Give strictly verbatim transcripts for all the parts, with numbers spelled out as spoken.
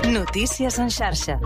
Notícies en xarxa.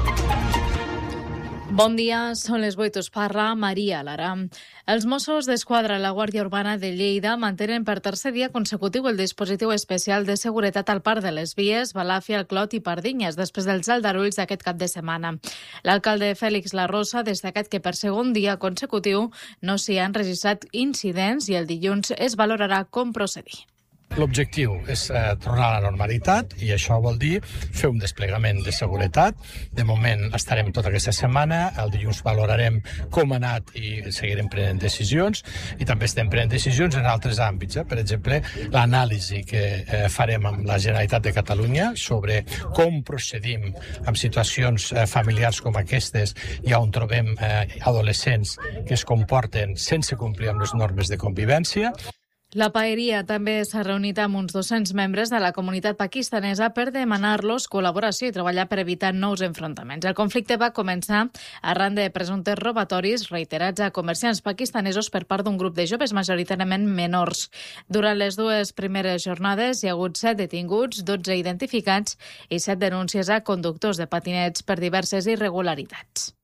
Bon dia, són les vuit, us parla Maria Lara. Els Mossos d'Esquadra i la Guàrdia Urbana de Lleida mantenen per tercer dia consecutiu el dispositiu especial de seguretat al Parc de les Vies, Balàfia, el Clot i Pardinyes, després dels aldarulls d'aquest cap de setmana. L'alcalde Fèlix Larrosa ha destacat que per segon dia consecutiu no s'hi han registrat incidents i el dilluns es valorarà com procedir. L'objectiu és eh, tornar a la normalitat i això vol dir fer un desplegament de seguretat. De moment estarem tota aquesta setmana, el dilluns valorarem com ha anat i seguirem prenent decisions i també estem prenent decisions en altres àmbits. Eh? Per exemple, l'anàlisi que eh, farem amb la Generalitat de Catalunya sobre com procedim en situacions eh, familiars com aquestes i on trobem eh, adolescents que es comporten sense complir amb les normes de convivència. La Paeria també s'ha reunit amb uns dos-cents membres de la comunitat pakistanesa per demanar-los col·laboració i treballar per evitar nous enfrontaments. El conflicte va començar arran de presumptes robatoris reiterats a comerciants pakistanesos per part d'un grup de joves majoritàriament menors. Durant les dues primeres jornades hi ha hagut set detinguts, dotze identificats i set denúncies a conductors de patinets per diverses irregularitats.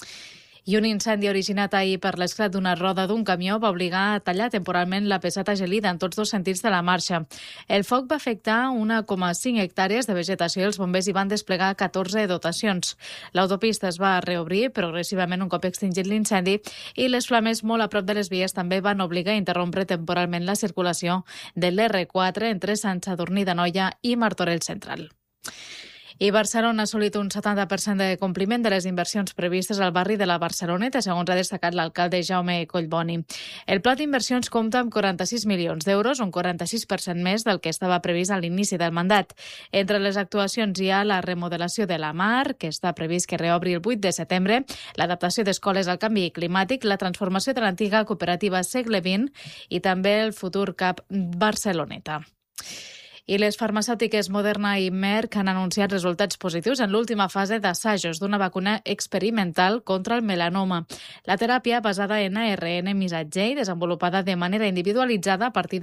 I un incendi originat ahir per l'esclat d'una roda d'un camió va obligar a tallar temporalment la pesada gelida en tots dos sentits de la marxa. El foc va afectar una coma cinc hectàrees de vegetació i els bombers hi van desplegar catorze dotacions. L'autopista es va reobrir progressivament un cop extingit l'incendi i les flames molt a prop de les vies també van obligar a interrompre temporalment la circulació de l'erre quatre entre Sant Sadurní d'Anoia i Martorell Central. I Barcelona ha assolit un setanta per cent de compliment de les inversions previstes al barri de la Barceloneta, segons ha destacat l'alcalde Jaume Collboni. El pla d'inversions compta amb quaranta-sis milions d'euros, un quaranta-sis per cent més del que estava previst a l'inici del mandat. Entre les actuacions hi ha la remodelació de la Mar, que està previst que reobri el vuit de setembre, l'adaptació d'escoles al canvi climàtic, la transformació de l'antiga cooperativa Segle vint i també el futur CAP Barceloneta. I les farmacèutiques Moderna i Merck han anunciat resultats positius en l'última fase d'assajos d'una vacuna experimental contra el melanoma. La teràpia, basada en A R N missatger i desenvolupada de manera individualitzada a partir de